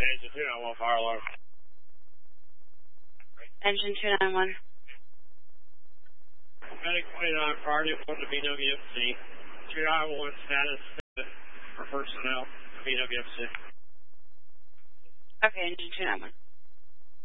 Engine 291, fire alarm. Engine 291. Medic 29, priority for the BWFC. 291 status for personnel, BWFC. Okay, Engine 291.